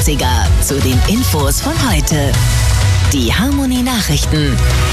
Klassiker zu den Infos von heute. Die Harmony Nachrichten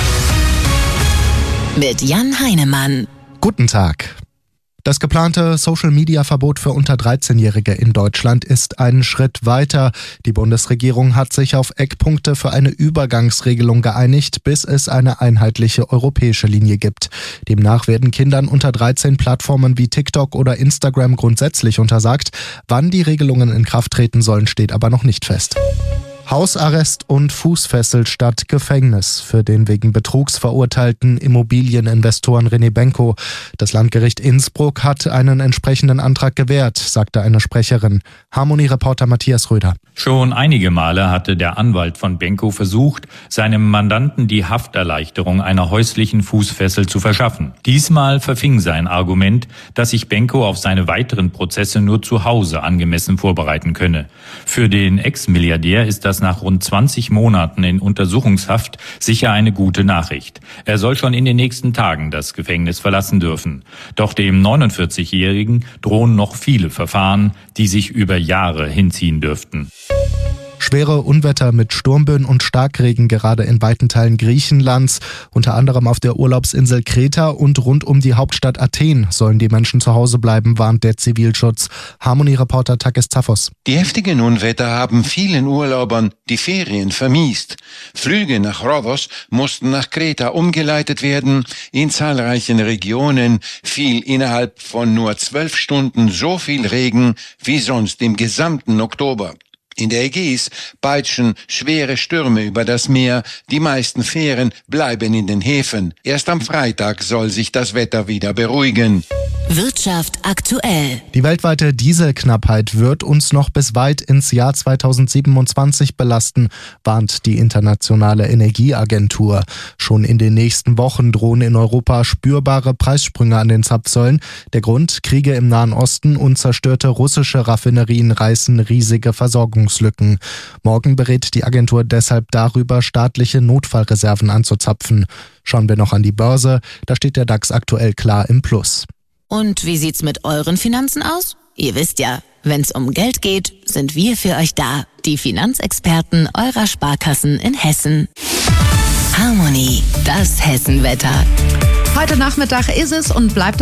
mit Jan Heinemann. Guten Tag. Das geplante Social-Media-Verbot für unter 13-Jährige in Deutschland ist ein Schritt weiter. Die Bundesregierung hat sich auf Eckpunkte für eine Übergangsregelung geeinigt, bis es eine einheitliche europäische Linie gibt. Demnach werden Kindern unter 13 Plattformen wie TikTok oder Instagram grundsätzlich untersagt. Wann die Regelungen in Kraft treten sollen, steht aber noch nicht fest. Hausarrest und Fußfessel statt Gefängnis für den wegen Betrugs verurteilten Immobilieninvestoren René Benko. Das Landgericht Innsbruck hat einen entsprechenden Antrag gewährt, sagte eine Sprecherin. Harmony-Reporter Matthias Röder. Schon einige Male hatte der Anwalt von Benko versucht, seinem Mandanten die Hafterleichterung einer häuslichen Fußfessel zu verschaffen. Diesmal verfing sein Argument, dass sich Benko auf seine weiteren Prozesse nur zu Hause angemessen vorbereiten könne. Für den Ex-Milliardär ist das nach rund 20 Monaten in Untersuchungshaft sicher eine gute Nachricht. Er soll schon in den nächsten Tagen das Gefängnis verlassen dürfen. Doch dem 49-Jährigen drohen noch viele Verfahren, die sich über Jahre hinziehen dürften. Schwere Unwetter mit Sturmböen und Starkregen gerade in weiten Teilen Griechenlands. Unter anderem auf der Urlaubsinsel Kreta und rund um die Hauptstadt Athen sollen die Menschen zu Hause bleiben, warnt der Zivilschutz. Harmony-Reporter Takis Zaphos. Die heftigen Unwetter haben vielen Urlaubern die Ferien vermiest. Flüge nach Rhodos mussten nach Kreta umgeleitet werden. In zahlreichen Regionen fiel innerhalb von nur 12 Stunden so viel Regen wie sonst im gesamten Oktober. In der Ägäis peitschen schwere Stürme über das Meer. Die meisten Fähren bleiben in den Häfen. Erst am Freitag soll sich das Wetter wieder beruhigen. Wirtschaft aktuell. Die weltweite Dieselknappheit wird uns noch bis weit ins Jahr 2027 belasten, warnt die Internationale Energieagentur. Schon in den nächsten Wochen drohen in Europa spürbare Preissprünge an den Zapfsäulen. Der Grund: Kriege im Nahen Osten und zerstörte russische Raffinerien reißen riesige Versorgungslücken. Morgen berät die Agentur deshalb darüber, staatliche Notfallreserven anzuzapfen. Schauen wir noch an die Börse. Da steht der DAX aktuell klar im Plus. Und wie sieht's mit euren Finanzen aus? Ihr wisst ja, wenn's um Geld geht, sind wir für euch da. Die Finanzexperten eurer Sparkassen in Hessen. Harmony, das Hessenwetter. Heute Nachmittag ist es und bleibt